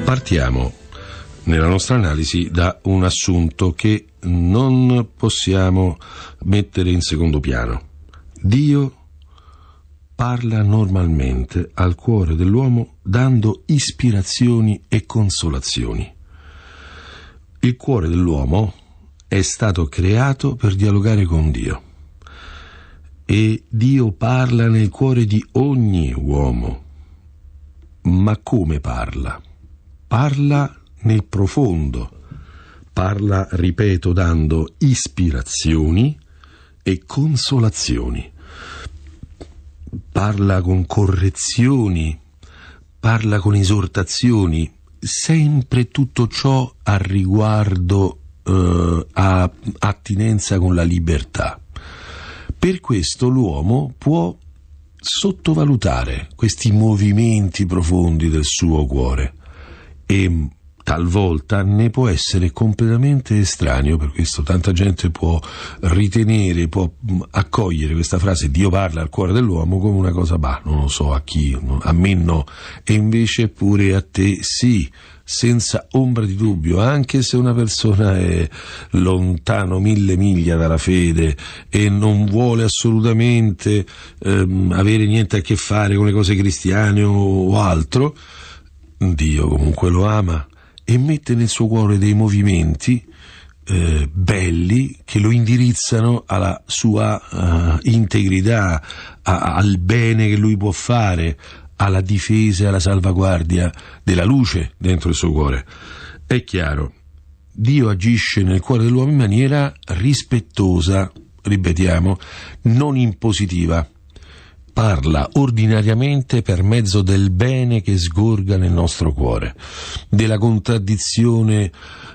Partiamo nella nostra analisi da un assunto che non possiamo mettere in secondo piano. Dio parla normalmente al cuore dell'uomo dando ispirazioni e consolazioni. Il cuore dell'uomo è stato creato per dialogare con Dio e Dio parla nel cuore di ogni uomo. Ma come parla? Parla nel profondo, parla, ripeto, dando ispirazioni e consolazioni. Parla con correzioni, parla con esortazioni, sempre tutto ciò a riguardo, a attinenza con la libertà. Per questo l'uomo può sottovalutare questi movimenti profondi del suo cuore e talvolta ne può essere completamente estraneo. Per questo tanta gente può ritenere, può accogliere questa frase Dio parla al cuore dell'uomo come una cosa, non lo so a chi, a me no, e invece pure a te sì, senza ombra di dubbio, anche se una persona è lontano 1000 miglia dalla fede e non vuole assolutamente avere niente a che fare con le cose cristiane o altro. Dio comunque lo ama e mette nel suo cuore dei movimenti belli che lo indirizzano alla sua integrità, al bene che lui può fare, alla difesa e alla salvaguardia della luce dentro il suo cuore. È chiaro, Dio agisce nel cuore dell'uomo in maniera rispettosa, ripetiamo, non impositiva. Parla ordinariamente per mezzo del bene che sgorga nel nostro cuore, della contraddizione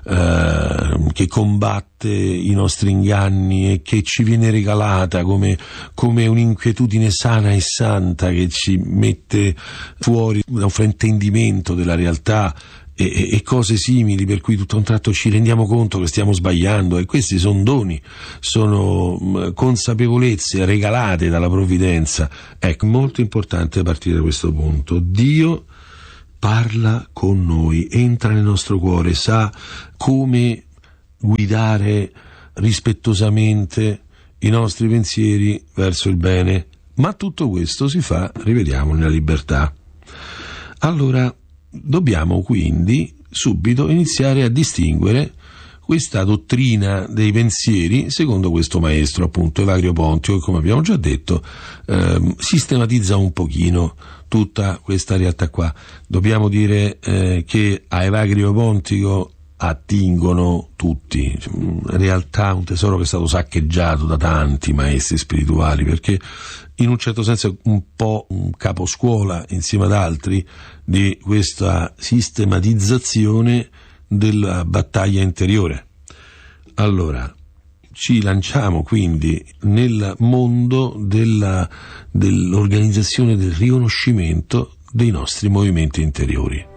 che combatte i nostri inganni e che ci viene regalata come un'inquietudine sana e santa che ci mette fuori da un fraintendimento della realtà e cose simili, per cui tutto a un tratto ci rendiamo conto che stiamo sbagliando, e questi sono doni, sono consapevolezze regalate dalla provvidenza. Ecco, molto importante partire da questo punto. Dio parla con noi, entra nel nostro cuore, sa come guidare rispettosamente i nostri pensieri verso il bene, ma tutto questo si fa, rivediamo, nella libertà. Allora dobbiamo quindi subito iniziare a distinguere questa dottrina dei pensieri secondo questo maestro, appunto Evagrio Pontico, che come abbiamo già detto sistematizza un pochino tutta questa realtà qua. Dobbiamo dire che a Evagrio Pontico attingono tutti, in realtà un tesoro che è stato saccheggiato da tanti maestri spirituali, perché in un certo senso è un po' un caposcuola insieme ad altri di questa sistematizzazione della battaglia interiore. Allora ci lanciamo quindi nel mondo dell'organizzazione del riconoscimento dei nostri movimenti interiori.